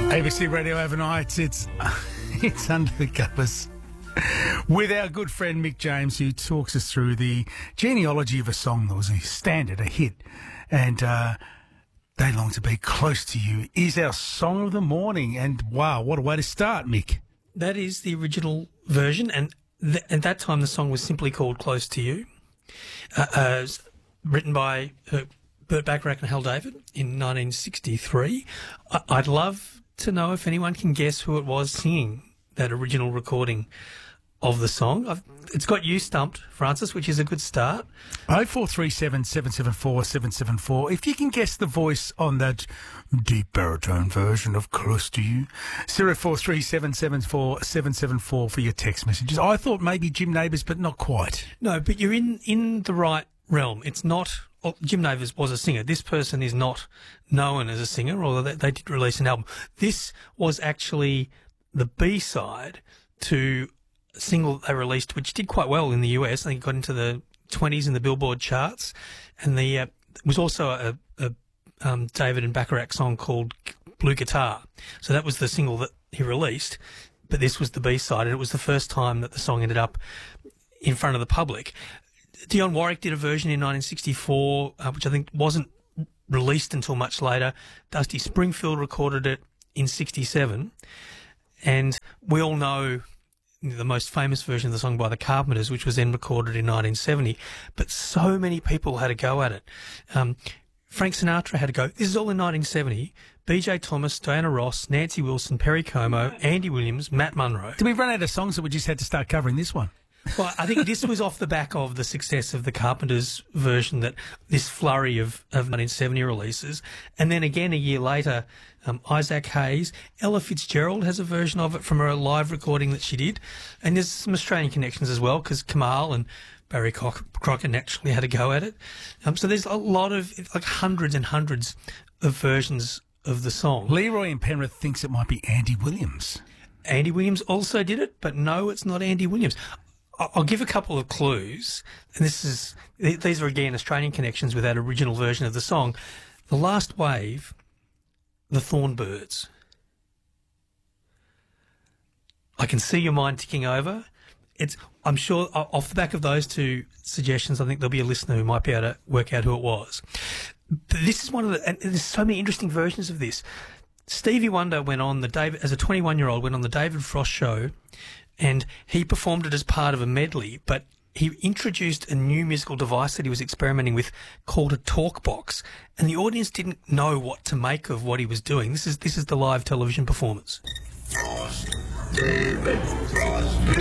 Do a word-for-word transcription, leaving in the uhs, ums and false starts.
A B C Radio overnight. It's it's Under the Covers with our good friend Mick James, who talks us through the genealogy of a song that was a standard, a hit, and uh, They Long to Be Close to You is our song of the morning. And wow, what a way to start, Mick! That is the original version, and th- at that time the song was simply called "Close to You," uh, uh, written by uh, Burt Bacharach and Hal David in nineteen sixty-three. I- I'd love to know if anyone can guess who it was singing that original recording of the song. I've, it's got you stumped, Francis, which is a good start. oh four three seven, seven seven four, seven seven four. If you can guess the voice on that deep baritone version of Close to You, zero four three seven, seven four, seven seven four for your text messages. I thought maybe Jim Nabors, but not quite. No, but you're in, in the right realm. It's not... Well, Jim Nabors was a singer. This person is not known as a singer, although they, they did release an album. This was actually the B-side to a single they released, which did quite well in the U S. I think it got into the twenties in the Billboard charts. And the uh, it was also a, a um, David and Bacharach song called Blue Guitar. So that was the single that he released, but this was the B-side, and it was the first time that the song ended up in front of the public. Dionne Warwick did a version in nineteen sixty-four, uh, which I think wasn't released until much later. Dusty Springfield recorded it in sixty-seven. And we all know the most famous version of the song by the Carpenters, which was then recorded in nineteen seventy. But so many people had a go at it. Um, Frank Sinatra had a go. This is all in nineteen seventy. B J Thomas, Diana Ross, Nancy Wilson, Perry Como, Andy Williams, Matt Monro. Did we run out of songs that we just had to start covering this one? Well, I think this was off the back of the success of the Carpenters version, that this flurry of, of nineteen seventy releases. And then again, a year later, um, Isaac Hayes, Ella Fitzgerald has a version of it from her live recording that she did. And there's some Australian connections as well, because Kamal and Barry Croc- Crocker naturally had a go at it. Um, so there's a lot of, like hundreds and hundreds of versions of the song. Leroy in Penrith thinks it might be Andy Williams. Andy Williams also did it, but no, it's not Andy Williams. I'll give a couple of clues, and this is these are again Australian connections with that original version of the song. The Last Wave, the Thornbirds. I can see your mind ticking over. It's I'm sure off the back of those two suggestions, I think there'll be a listener who might be able to work out who it was. But this is one of the, and there's so many interesting versions of this. Stevie Wonder went on the David as a twenty-one-year-old went on the David Frost show. And he performed it as part of a medley, but he introduced a new musical device that he was experimenting with called a talk box, and the audience didn't know what to make of what he was doing. This is this is the live television performance. Frost, David Frost,